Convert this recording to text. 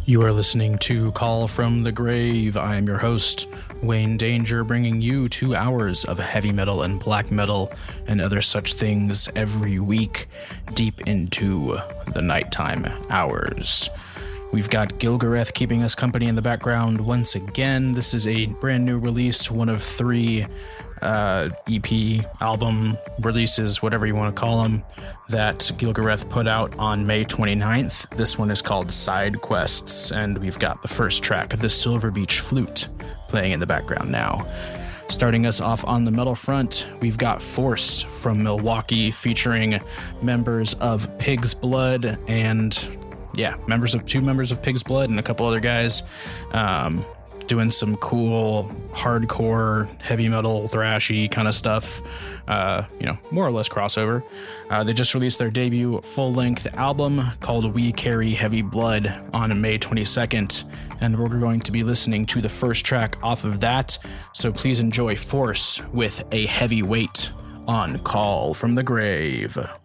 You are listening to Call from the Grave. I am your host, Wayne Danger, bringing you 2 hours of heavy metal and black metal and other such things every week, deep into the nighttime hours. We've got Gilgareth keeping us company in the background once again. This is a brand new release, one of 3 EP album releases, whatever you want to call them, that Gilgareth put out on May 29th. This one is called Side Quests, and we've got the first track of the Silver Beach Flute playing in the background now. Starting us off on the metal front, we've got Force from Milwaukee, featuring members of Pig's Blood and 2 members of Pig's Blood and a couple other guys doing some cool hardcore heavy metal thrashy kind of stuff, more or less crossover. They just released their debut full-length album called We Carry Heavy Blood on May 22nd, and we're going to be listening to the first track off of that, so please enjoy Force with A Heavy Weight on Call from the Grave.